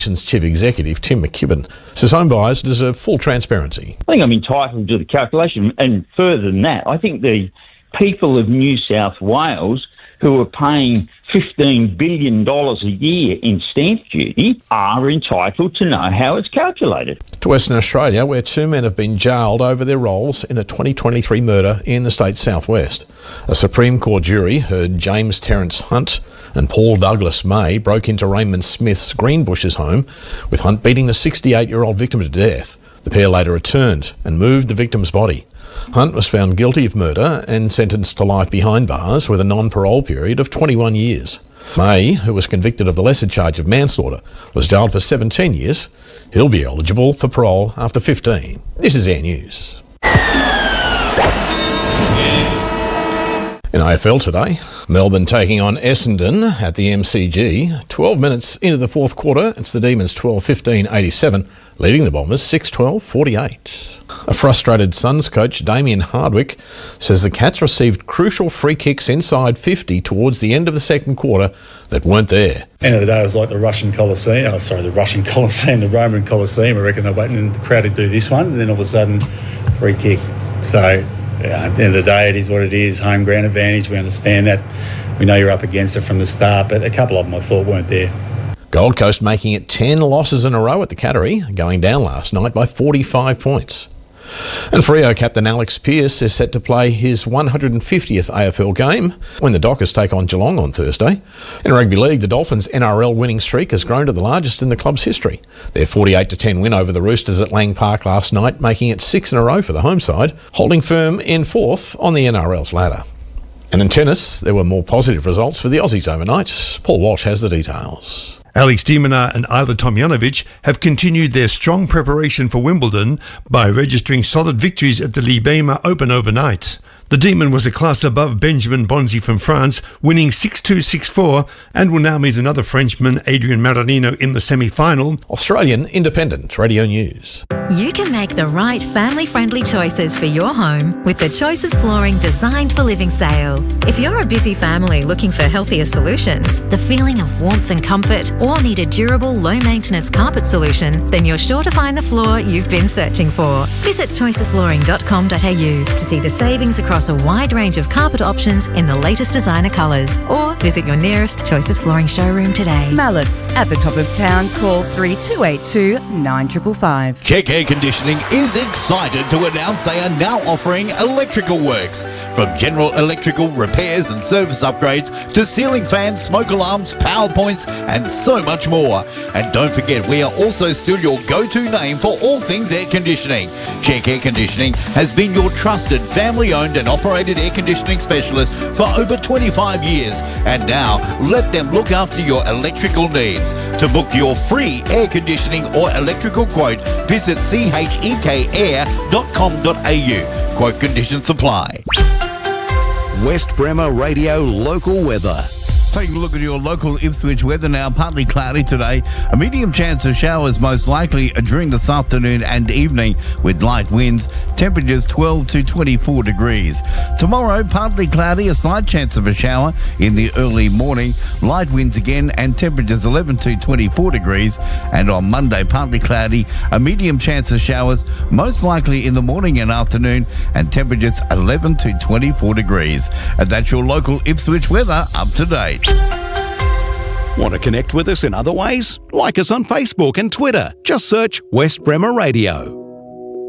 Chief Executive Tim McKibben says home buyers deserve full transparency. I think I'm entitled to the calculation, and further than that, I think the people of New South Wales who are paying $15 billion a year in stamp duty are entitled to know how it's calculated. To Western Australia, where two men have been jailed over their roles in a 2023 murder in the state's southwest. A Supreme Court jury heard James Terence Hunt and Paul Douglas May broke into Raymond Smith's Greenbushes home, with Hunt beating the 68-year-old victim to death. The pair later returned and moved the victim's body. Hunt was found guilty of murder and sentenced to life behind bars with a non-parole period of 21 years. May, who was convicted of the lesser charge of manslaughter, was jailed for 17 years. He'll be eligible for parole after 15. This is Air News. In AFL today, Melbourne taking on Essendon at the MCG. 12 minutes into the fourth quarter, it's the Demons 12-15-87, leading the Bombers 6-12-48. A frustrated Suns coach, Damien Hardwick, says the Cats received crucial free kicks inside 50 towards the end of the second quarter that weren't there. End of the day, it was like the Roman Colosseum. The Roman Colosseum. I reckon they're waiting in the crowd to do this one, and then all of a sudden, free kick. So, yeah, at the end of the day, it is what it is. Home ground advantage. We understand that. We know you're up against it from the start, but a couple of them I thought weren't there. Gold Coast making it 10 losses in a row at the Cattery, going down last night by 45 points. And Freo captain Alex Pearce is set to play his 150th AFL game when the Dockers take on Geelong on Thursday. In rugby league, the Dolphins' NRL winning streak has grown to the largest in the club's history. Their 48-10 win over the Roosters at Lang Park last night, making it 6 in a row for the home side, holding firm in fourth on the NRL's ladder. And in tennis, there were more positive results for the Aussies overnight. Paul Walsh has the details. Alex de Minaur and Ajla Tomljanovic have continued their strong preparation for Wimbledon by registering solid victories at the Libema Open overnight. The Demon was a class above Benjamin Bonzi from France, winning 6-2, 6-4, and will now meet another Frenchman, Adrian Maranino, in the semi-final. Australian Independent Radio News. You can make the right family-friendly choices for your home with the Choices Flooring Designed for Living sale. If you're a busy family looking for healthier solutions, the feeling of warmth and comfort, or need a durable, low-maintenance carpet solution, then you're sure to find the floor you've been searching for. Visit choicesflooring.com.au to see the savings across a wide range of carpet options in the latest designer colours, or visit your nearest Choices Flooring showroom today. Mallett's at the top of town. Call 3282 9555. Check Air Conditioning is excited to announce they are now offering electrical works. From general electrical repairs and service upgrades to ceiling fans, smoke alarms, power points and so much more. And don't forget, we are also still your go-to name for all things air conditioning. Check Air Conditioning has been your trusted family-owned and operated air conditioning specialist for over 25 years, and now let them look after your electrical needs. To book your free air conditioning or electrical quote, visit chekair.com.au. Quote conditions apply. West Bremer Radio Local Weather. Taking a look at your local Ipswich weather now. Partly cloudy today. A medium chance of showers most likely during this afternoon and evening with light winds. Temperatures 12 to 24 degrees. Tomorrow, partly cloudy. A slight chance of a shower in the early morning. Light winds again and temperatures 11 to 24 degrees. And on Monday, partly cloudy. A medium chance of showers most likely in the morning and afternoon. And temperatures 11 to 24 degrees. And that's your local Ipswich weather up to date. Want to connect with us in other ways? Like us on Facebook and Twitter. Just search West Bremer Radio.